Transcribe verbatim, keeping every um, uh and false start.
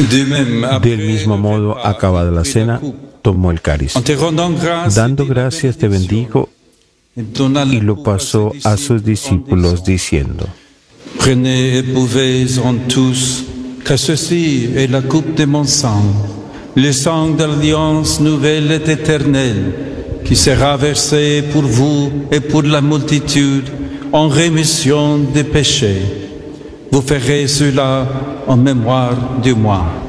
Del mismo modo, acabada la cena, tomó el cáliz. Dando gracias, te bendijo y lo pasó a sus discípulos diciendo: Prenez et buvez-en tous, que ceci est la coupe de mon sang, le sang de l'alliance nouvelle et éternelle, qui sera versé pour vous et pour la multitude en rémission des péchés. Vous ferez cela en mémoire de moi.